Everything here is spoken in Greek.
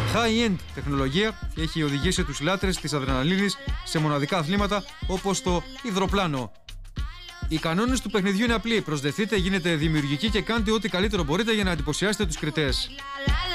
high-end τεχνολογία έχει οδηγήσει τους λάτρες της αδρεναλίνης σε μοναδικά αθλήματα όπως το υδροπλάνο. Οι κανόνες του παιχνιδιού είναι απλοί. Προσδεθείτε, γίνετε δημιουργικοί και κάντε ό,τι καλύτερο μπορείτε για να εντυπωσιάσετε τους κριτές.